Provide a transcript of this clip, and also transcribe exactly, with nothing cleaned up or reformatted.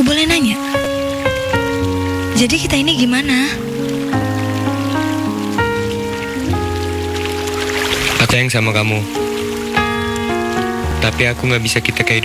Aku boleh nanya? Jadi kita ini gimana? Aku sayang sama kamu. Tapi aku gak bisa kita kayak